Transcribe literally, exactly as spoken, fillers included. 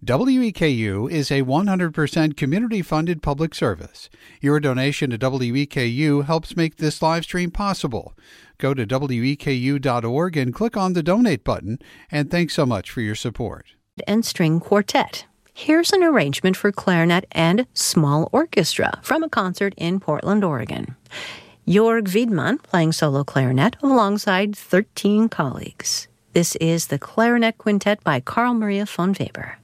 W E K U is a one hundred percent community-funded public service. Your donation to W E K U helps make this live stream possible. Go to W E K U dot org and click on the donate button, and thanks so much for your support. And string quartet. Here's an arrangement for clarinet and small orchestra from a concert in Portland, Oregon. Jörg Wiedmann playing solo clarinet alongside thirteen colleagues. This is the Clarinet Quintet by Carl Maria von Weber.